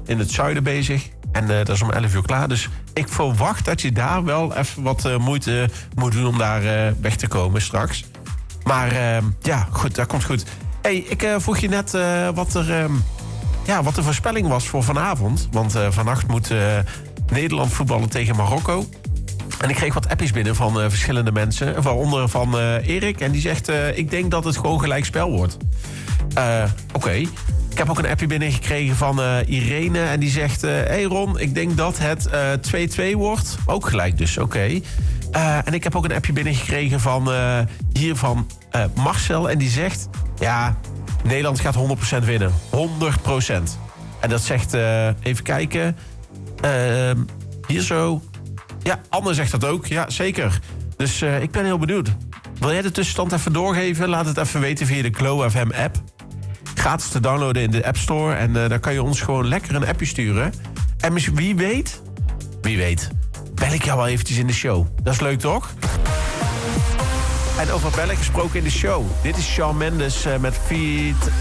in het zuiden bezig. En dat is om 11 uur klaar. Dus ik verwacht dat je daar wel even wat moeite moet doen om daar weg te komen straks. Maar ja, goed, dat komt goed. Hey, ik vroeg je net wat de voorspelling was voor vanavond. Want vannacht moet Nederland voetballen tegen Marokko. En ik kreeg wat appjes binnen van verschillende mensen. Waaronder van Erik. En die zegt, ik denk dat het gewoon gelijk spel wordt. Oké. Ik heb ook een appje binnengekregen van Irene. En die zegt, hey Ron, ik denk dat het 2-2 wordt. Ook gelijk dus, oké. En ik heb ook een appje binnengekregen van Marcel. En die zegt, ja, Nederland gaat 100% winnen. 100%. En dat zegt, even kijken. Hier zo. Ja, Anne zegt dat ook. Ja, zeker. Dus ik ben heel benieuwd. Wil jij de tussenstand even doorgeven? Laat het even weten via de Glow FM app. Gratis te downloaden in de App Store. En dan kan je ons gewoon lekker een appje sturen. En wie weet, bel ik jou wel eventjes in de show. Dat is leuk, toch? En over bellen gesproken in de show. Dit is Shawn Mendes met Feet